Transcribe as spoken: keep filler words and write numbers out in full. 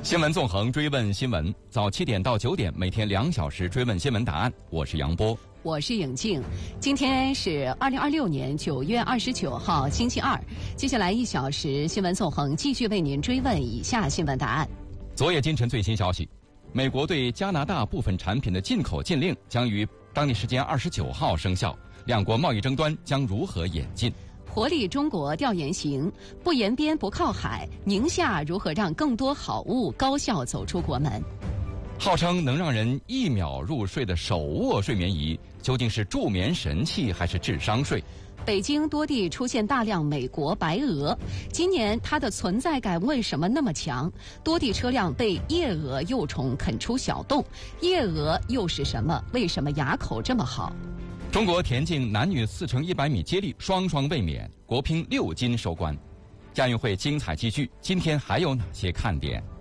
新闻纵横，追问新闻，早七点到九点，每天两小时追问新闻答案。我是杨波， 我是颖静。今天是二零二六年九月二十九号，星期二。接下来一小时，新闻纵横继续为您追问以下新闻答案。 昨夜今晨最新消息，美国对加拿大部分产品的进口禁令将于当地时间二十九号生效，两国贸易争端将如何演进？ 活力中国调研行，不沿边不靠海，宁夏如何让更多好物高效走出国门？ 号称能让人一秒入睡的手握睡眠仪，究竟是助眠神器还是智商税？ 北京多地出现大量美国白鹅，今年它的存在感为什么那么强？多地车辆被夜蛾幼虫啃出小洞，夜蛾又是什么？为什么牙口这么好？ 中国田径男女四乘一百米接力双双卫冕，国乒六金收官。亚运会精彩继续，今天还有哪些看点？